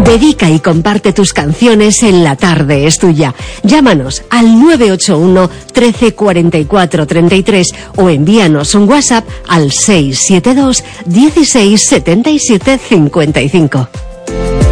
Dedica y comparte tus canciones en La Tarde es Tuya. Llámanos al 981 13 44 33 o envíanos un WhatsApp al 672 16 77 55.